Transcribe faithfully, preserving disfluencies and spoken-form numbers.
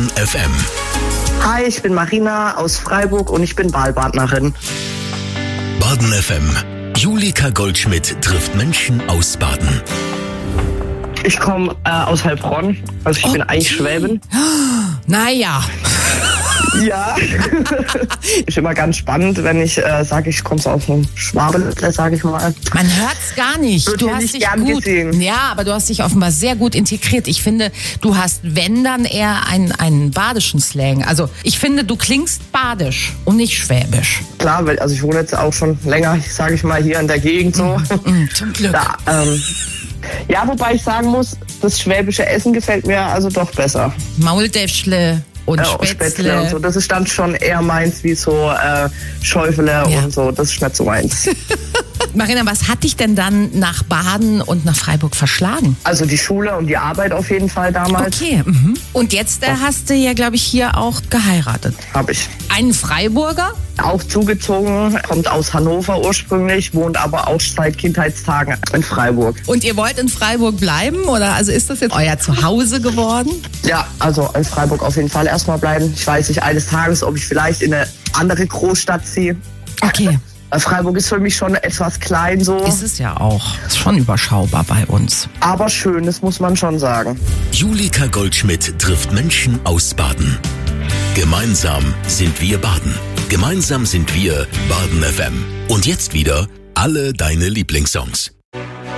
Baden F M. Hi, ich bin Marina aus Freiburg und ich bin Wahlpartnerin. Baden F M. Julika Goldschmidt trifft Menschen aus Baden. Ich komme äh, aus Heilbronn, also ich Okay. bin eigentlich Schwäbin. Naja. Ja. Ist immer ganz spannend, wenn ich äh, sage, ich komme so aus einem Schwaben, sage ich mal. Man hört's gar nicht. Wird Du hier hast nicht dich gern gut, gesehen. ja, aber du hast dich offenbar sehr gut integriert. Ich finde, du hast, wenn dann eher einen, einen badischen Slang. Also ich finde, du klingst badisch und nicht schwäbisch. Klar, weil also ich wohne jetzt auch schon länger, sage ich mal, hier in der Gegend so. Mhm, zum Glück. Da, ähm, ja, wobei ich sagen muss, das schwäbische Essen gefällt mir also doch besser. Maultäschle und Äh, Spätzle. Spätzle und so. Das ist dann schon eher meins wie so äh, Schäufele Ja. und so. Das ist nicht so meins. Marina, was hat dich denn dann nach Baden und nach Freiburg verschlagen? Also die Schule und die Arbeit auf jeden Fall damals Okay. Mhm. Und jetzt äh, hast du ja, glaube ich, hier auch geheiratet. habe ich. Einen Freiburger? Auch zugezogen, kommt aus Hannover ursprünglich, wohnt aber auch seit Kindheitstagen in Freiburg. Und ihr wollt in Freiburg bleiben? Oder also ist das jetzt euer Zuhause geworden? Ja, also in Freiburg auf jeden Fall erstmal bleiben. Ich weiß nicht eines Tages, ob ich vielleicht in eine andere Großstadt ziehe. Okay. Weil Freiburg ist für mich schon etwas klein so, Ist es ja auch. Ist schon überschaubar bei uns. aber schön, das muss man schon sagen. Julika Goldschmidt trifft Menschen aus Baden. Gemeinsam sind wir Baden. Gemeinsam sind wir Baden F M. Und jetzt wieder alle deine Lieblingssongs.